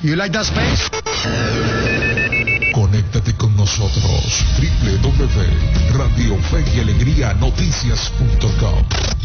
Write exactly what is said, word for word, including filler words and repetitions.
You like that space? Conéctate con nosotros. doble u doble u doble u punto radio fe y alegría noticias punto com